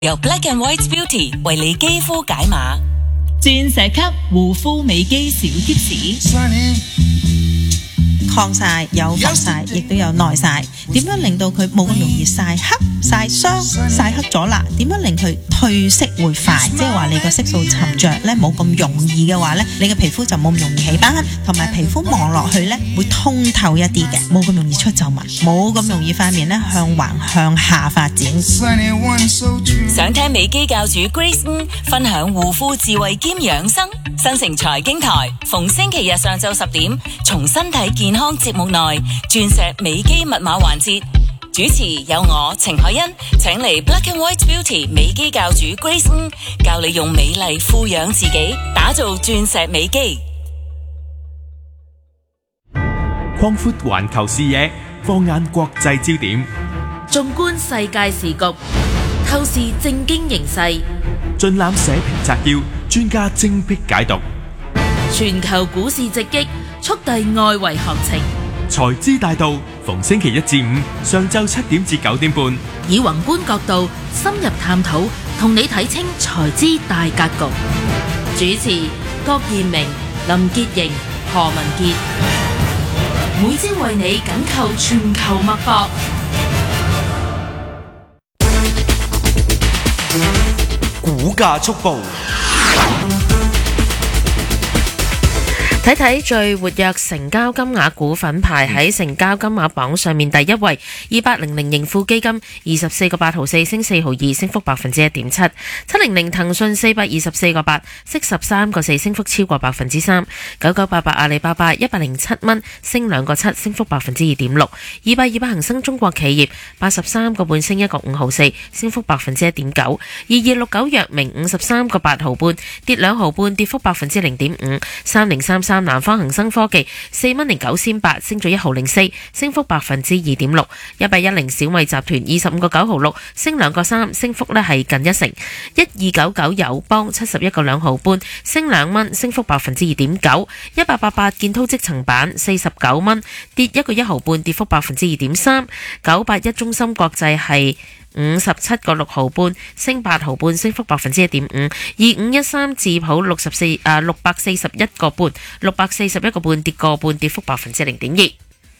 由 Black and White Beauty 為你肌膚解碼， 鑽石級護膚美肌小貼士。 抗曬有防曬，亦都有耐曬。點樣令到佢冇咁容易曬黑、曬傷、曬黑咗啦？點樣令佢褪色會快？即係話你個色素沉着咧冇咁容易嘅話咧，你嘅皮膚就冇咁容易起斑，同埋皮膚望落去咧會通透一啲嘅，冇咁容易出皺紋，冇咁容易塊面咧向橫向下發展。 想聽美肌教主 Grace 分享護膚智慧兼養生，新城財經台逢星期日上晝10點，從身體健康節目內鑽石美肌密碼環節，主持有我程海欣，請嚟 Black and White Beauty 美肌教主 Grace 教你用美麗富養自己，打造鑽石美肌。 擴闊環球視野，放眼國際焦點， 縱觀世界時局，透視政經形勢， 盡覽社評摘要，專家精闢解讀。 全球股市直擊，速遞外圍行情。 財資大道逢星期一至五上晝7點至9點半， 以宏觀角度深入探討，同你睇清財資大格局。主持郭燕明、林潔瑩、何文傑，每朝為你緊扣全球脈搏。 股價速報。 睇睇最活躍成交金額股份排喺成交金額榜上面第一位，2800盈富基金24個8毫4升4毫2，升幅1.7%。700騰訊424個8，升13個4，升幅超過3%。9988阿里巴巴107蚊，升2個7，升幅2.6%。200恒生中國企業83個半，升1個5毫4，升幅1.9%。2269藥明53個8毫半，跌2毫半，跌幅0.5%。3033南方恒生科技4蚊09仙8，升咗1毫04，升幅2.6%。110小米集團25個9毫6，升2個3，升幅咧係近1成。1299友邦71個2毫半，升2蚊，升幅2.9%。1888建滔積層板49蚊，跌1個1毫半，跌幅2.3%。981中芯國際係57個6毫半，升8毫半，升幅1.5%。2513智普641個半，641個半，跌個半，跌幅0.2%。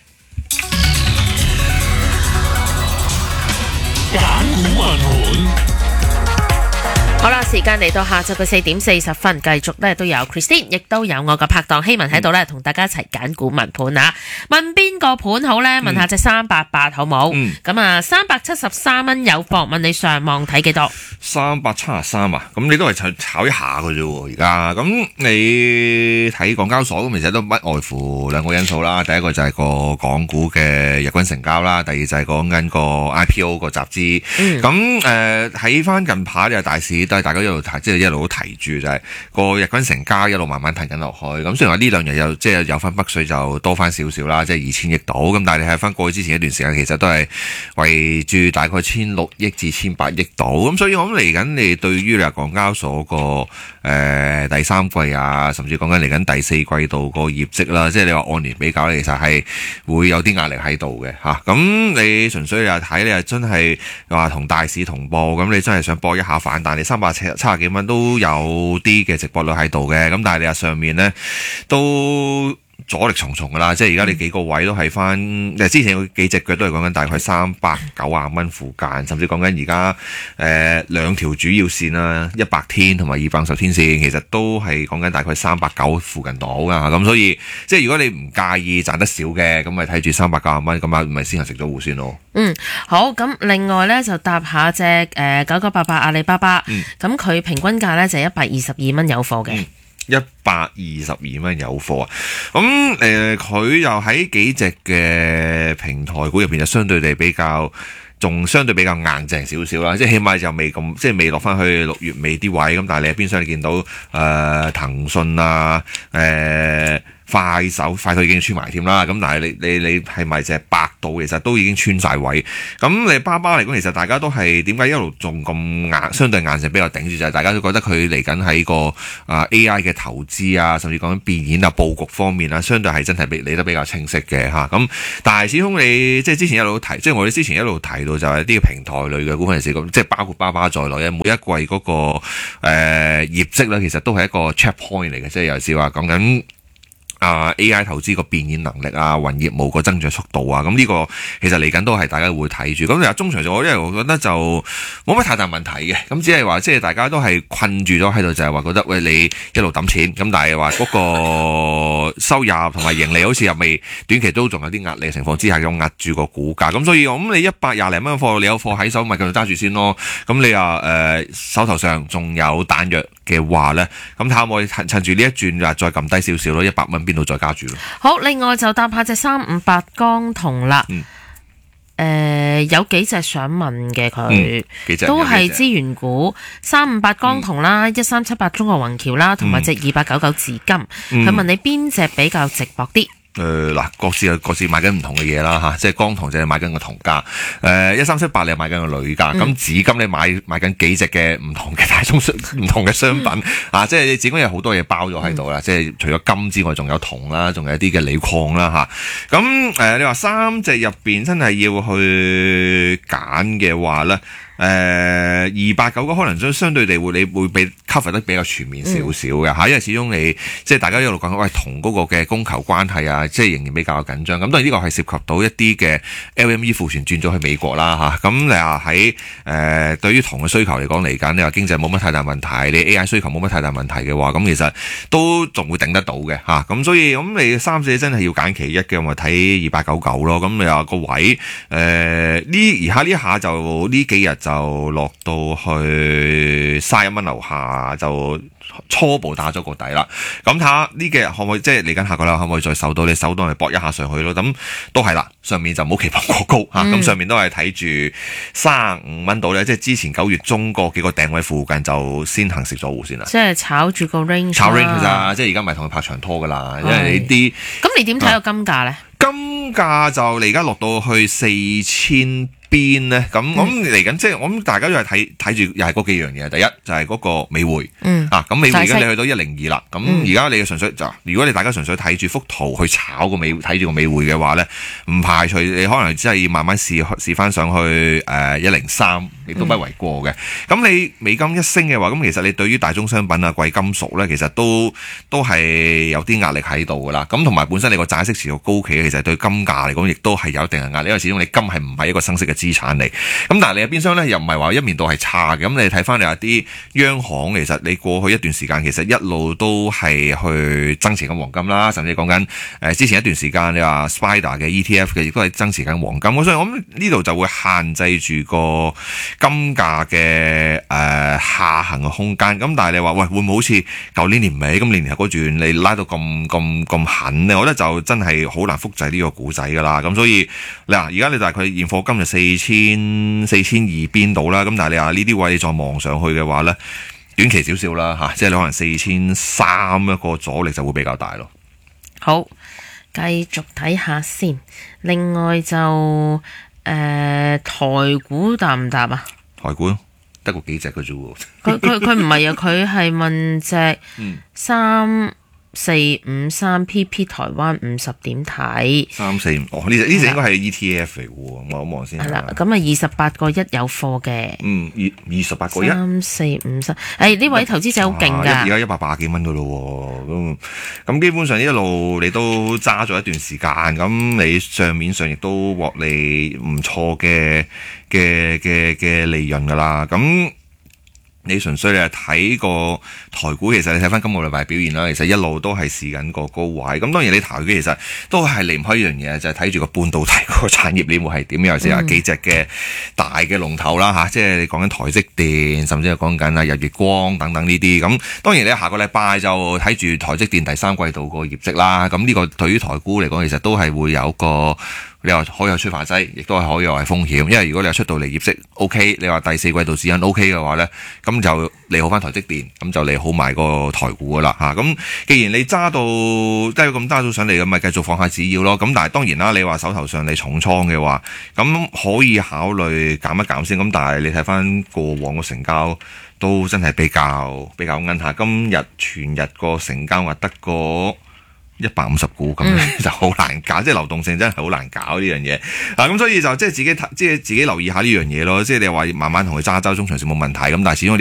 揀股問盤。 好啦，時間嚟到下晝嘅4點40分，繼續咧都有 Christine， 亦都有我嘅拍檔希文喺度咧，同大家一齊揀股問盤啊！問邊個盤好咧？問下隻388好冇？咁啊，373蚊有貨，問你上望睇幾多 373啊？咁你都係炒一下嘅啫喎，而家咁你睇港交所咁，其實都不外乎兩個因素啦。第一個就係個港股嘅日均成交啦，第二就係講緊個 IPO 個集資。咁睇翻近排嘅大市。都係大家一路提，即係一路都提住，就係個日均成交一路慢慢提緊落去。咁雖然話呢兩日有即係有翻北水就多翻少少啦，即係2000億度。咁但係你睇翻過去之前一段時間，其實都係圍住大概1600億至1800億度。咁所以我諗嚟緊，你對於你話港交所個第三季啊，甚至講緊嚟緊第四季度個業績啦，即係你話按年比較咧，其實係會有啲壓力喺度嘅嚇。咁你純粹又睇你係真係話同大市同步，咁你真係想搏一下反彈，你370幾蚊都有啲嘅值博率喺度嘅，咁但係你話上面咧都阻力重重噶啦，即係而家你幾個位都係翻，之前有幾隻腳都係講緊大概390蚊附近，甚至講緊而家兩條主要線啦，100天同埋250天線，其實都係講緊大概390附近到噶，咁所以即係如果你唔介意賺得少嘅，咁咪睇住390蚊，咁啊咪先係食咗糊先咯。 好，咁另外咧就搭下隻9988阿里巴巴，咁佢平均價咧就122蚊有貨嘅。 122蚊有貨啊！咁佢又喺幾隻嘅平台股入邊就相對地比較，仲相對比較硬淨少少啦，即係起碼就未咁，即係未落翻去6月尾啲位咁，但係你喺邊上見到騰訊啊、 快手已經穿埋添啦。咁但係你係咪就係百度其實都已經穿晒位？咁你巴巴嚟講，其實大家都係點解一路仲咁硬，相對硬性比較頂住，就係大家都覺得佢嚟緊喺個AI 嘅投資啊，甚至講緊變現啊、佈局方面啊，相對係真係理得比較清晰嘅嚇。咁但係始終你即係之前一路提，即係我哋之前一路提到就係啲平台類嘅股份時咁，即係包括巴巴在內咧，每一季嗰個業績咧，其實都係一個 check point 嚟嘅，即係有時話講緊。AI 投資個變現能力啊，雲業務個增長速度啊，咁呢個其實嚟緊都係大家會睇住。咁你話中長線，我覺得就冇乜太大問題嘅。咁只係話即係大家都係困住咗喺度，就係話覺得喂，你一路揼錢，咁但係話嗰個收入同埋盈利好似又未短期都仲有啲壓力嘅情況之下，咁壓住個股價。咁所以咁你120零蚊貨，你有貨喺手，咪繼續揸住先咯。咁你話手頭上仲有彈藥嘅話咧，咁睇下可唔可以趁住呢一轉再撳低少少咯，100蚊邊度再加住咯。 好，另外就搭下隻358江銅啦。有幾隻想問嘅佢，都係資源股，358江銅啦，1378中國宏橋啦，同埋隻2899紫金。佢問你邊隻比較值博啲？ 嗱，各自買緊唔同嘅嘢啦嚇，即係江銅就係買緊個銅價，1378你係買緊個鋁價，咁紫金你買緊幾隻嘅唔同嘅大宗唔同嘅商品啊，即係你紫金有好多嘢包咗喺度啦，即係除咗金之外，仲有銅啦，仲有一啲嘅鋰礦啦嚇，咁你話三隻入邊真係要去揀嘅話咧，289可能相對地你會被 cover 得比較全面少少嘅嚇，因為始終你即係大家一路講喂同嗰個嘅供求關係啊，即係仍然比較緊張。咁當然呢個係涉及到一啲嘅 LME 庫存轉咗去美國啦嚇。咁你話喺對於銅嘅需求嚟講嚟緊，你話經濟冇乜太大問題，你 AI 需求冇乜太大問題嘅話，咁其實都仲會頂得到嘅嚇。咁所以咁你三隻真係要揀其一嘅，我睇2899咯。咁你話個位而家呢下就呢幾日就落到去31蚊樓下，就初步打咗個底啦。咁睇下呢幾日可唔可以即係嚟緊下個禮拜可唔可以再守到？你守到咪搏一下上去咯。咁都係啦，上面就唔好期望過高嚇。咁上面都係睇住35蚊到咧，即係之前9月中嗰幾個頂位附近就先行食咗糊先啦。 即係炒住個 range， 炒 range 咋，即係而家咪同佢拍長拖噶啦。因為你啲咁你點睇個金價咧？ 金價就你而家落到去4000邊咧，咁嚟緊即係我諗大家都係睇住又係嗰幾樣嘢。第一就係嗰個美匯，咁美匯而家你去到102啦，咁而家你純粹就如果你大家純粹睇住幅圖去炒個美睇住個美匯嘅話咧，唔排除你可能真係要慢慢試翻上去103，亦都不為過嘅。咁你美金一升嘅話，咁其實你對於大宗商品啊、貴金屬咧，其實都係有啲壓力喺度噶啦。咁同埋本身你個債息持續高企，其實對金價嚟講亦都係有一定嘅壓力，因為始終你金係唔係一個生息嘅資產嚟，咁但係你喺邊廂咧又唔係話一面倒係差嘅，咁你睇翻你有啲央行其實你過去一段時間其實一路都係去增持緊黃金啦，甚至講緊之前一段時間你話 Spider 嘅 ETF 嘅亦都係增持緊黃金，所以我諗呢度就會限制住個金價嘅下行嘅空間。咁但係你話喂會唔會好似舊年年尾咁年頭嗰段你拉到咁狠咧？我覺得就真係好難複製呢個故仔噶啦。咁所以嗱而家你大概現貨金就4200邊度啦，咁但係你話呢啲位你再望上去嘅話咧，短期少少啦嚇，即係你可能4300一個阻力就會比較大咯。 好，繼續睇下先。另外就台股搭唔搭啊？ 台股得個幾隻嘅啫喎。 佢唔係啊，佢係問隻3453 PP 台灣50點睇 345呢隻應該係 ETF 嚟嘅喎，我望先。 係啦，咁啊28個1有貨嘅。 28個1。 3453，呢位投資者好勁㗎。 而家180幾蚊㗎咯喎，咁基本上一路你都揸咗一段時間，咁你帳面上亦都獲利唔錯嘅利潤㗎啦，咁。你純粹你係睇個台股，其實你睇翻今個禮拜表現啦，其實一路都係試緊個高位。咁當然你台股其實都係離唔開一樣嘢，就係睇住個半導體個產業鏈會係點樣，即係話幾隻嘅大嘅龍頭啦嚇，即係你講緊台積電，甚至係講緊日月光等等呢啲。咁當然你下個禮拜就睇住台積電第3季度個業績啦。咁呢個對於台股嚟講，其實都係會有個你話可以有催化劑，亦都係可以話係風險。因為如果你話出到嚟業績 OK， 你話第四季度指引 OK 嘅話呢，咁就利好翻台積電，咁就利好埋個台股噶啦嚇。咁既然你揸到即係咁揸到上嚟，咁咪繼續放下指要咯。咁但係當然啦，你話手頭上你重倉嘅話，咁可以考慮減一減先。咁但係你睇翻過往個成交都真係比較奀下。今日全日個成交額得個150股咁就好難搞，即係流動性真係好難搞呢樣嘢。咁所以就即係自己留意下呢樣嘢咯。即係你話慢慢同佢揸周中長線冇問題，咁但係始終